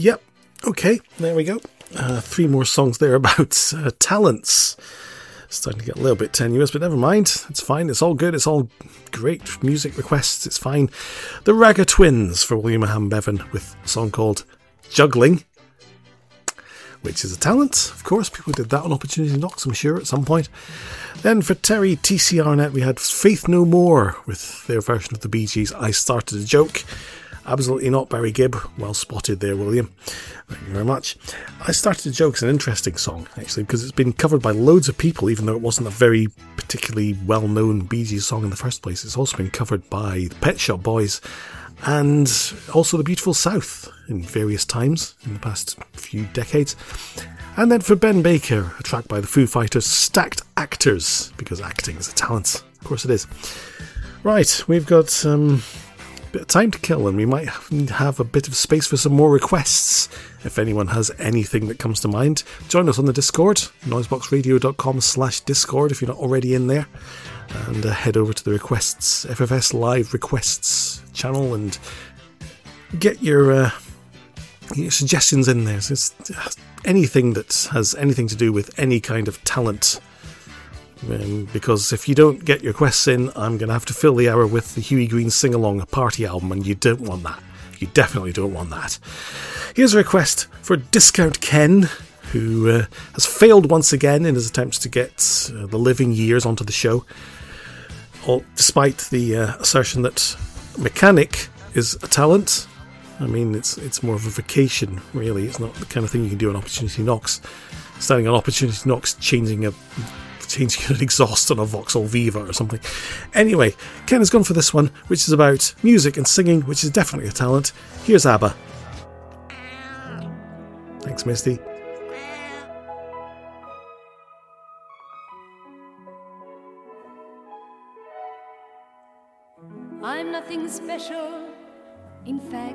Yep. Okay, there we go. 3 more songs there about talents. Starting to get a little bit tenuous, but never mind. It's fine. It's all good. It's all great music requests. It's fine. The Ragga Twins for William Ham Bevan with a song called Juggling, which is a talent. Of course, people did that on Opportunity Knocks, I'm sure, at some point. Then for Terry T.C. Arnett, we had Faith No More with their version of the Bee Gees' I Started a Joke. Absolutely not Barry Gibb. Well spotted there, William. Thank you very much. I Started a Joke is an interesting song, actually, because it's been covered by loads of people, even though it wasn't a very particularly well-known Bee Gees song in the first place. It's also been covered by the Pet Shop Boys and also the Beautiful South in various times in the past few decades. And then for Ben Baker, a track by the Foo Fighters, Stacked Actors, because acting is a talent. Of course it is. Right, we've got bit of time to kill, and we might have a bit of space for some more requests. If anyone has anything that comes to mind, join us on the Discord, noiseboxradio.com/discord if you're not already in there, and head over to the requests, FFS Live requests channel, and get your suggestions in there. So it's anything that has anything to do with any kind of talent. Because if you don't get your requests in, I'm going to have to fill the hour with the Huey Green Sing-Along, a party album, and you don't want that. You definitely don't want that. Here's a request for Discount Ken, who has failed once again in his attempts to get the Living Years onto the show, despite the assertion that mechanic is a talent. I mean, it's more of a vocation, really. It's not the kind of thing you can do on Opportunity Knocks. Standing on Opportunity Knocks, changing an exhaust on a Vauxhall Viva or something. Anyway, Ken has gone for this one, which is about music and singing, which is definitely a talent. Here's ABBA. Thanks, Misty. I'm nothing special, in fact